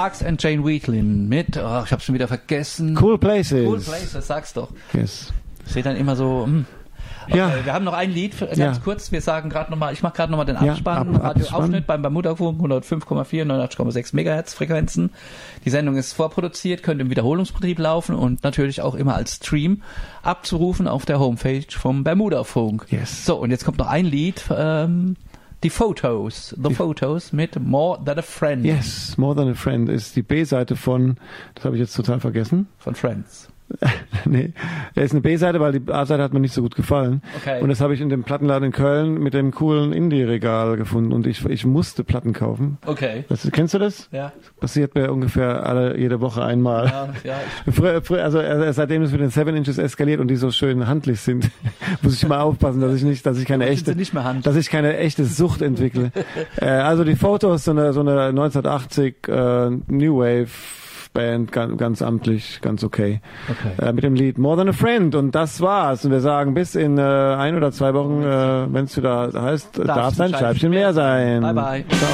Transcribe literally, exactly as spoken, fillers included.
Marks and Jane Wheatlin mit, oh, ich hab's schon wieder vergessen. Cool Places. Cool Places, sag's doch. Yes. Steht dann immer so, hm. Okay, ja. Wir haben noch ein Lied, ganz ja. kurz, wir sagen gerade nochmal, ich mache gerade nochmal den Ja, Abspann, ab, Radioausschnitt beim Bermuda-Funk, hundertfünf Komma vier, neunundachtzig Komma sechs Megahertz Frequenzen. Die Sendung ist vorproduziert, könnt im Wiederholungsbetrieb laufen und natürlich auch immer als Stream abzurufen auf der Homepage vom Bermuda-Funk. Yes. So, und jetzt kommt noch ein Lied, ähm, die Photos, The die Photos mit More Than a Friend. Yes, More Than a Friend ist die B-Seite von, das habe ich jetzt total vergessen. Von Friends. Nee, er ist eine B-Seite, weil die A-Seite hat mir nicht so gut gefallen. Okay. Und das habe ich in dem Plattenladen in Köln mit dem coolen Indie-Regal gefunden und ich, ich musste Platten kaufen. Okay. Das, kennst du das? Ja. Passiert mir ungefähr alle, jede Woche einmal. Ja, ja, ich Früher, früher, also äh, seitdem es mit den Seven Inches eskaliert und die so schön handlich sind, muss ich immer aufpassen, dass ich nicht, dass ich keine Sind echte, sie nicht mehr handlich? dass ich keine echte Sucht entwickle. äh, also die Fotos, so eine, so eine neunzehnhundertachtzig äh, New Wave Band, ganz, ganz amtlich, ganz okay. Okay. Äh, mit dem Lied More Than a Friend. Und das war's. Und wir sagen bis in äh, ein oder zwei Wochen, äh, wenn es wieder heißt, darf, darf sein Scheibchen mehr sein. Bye bye. Ciao.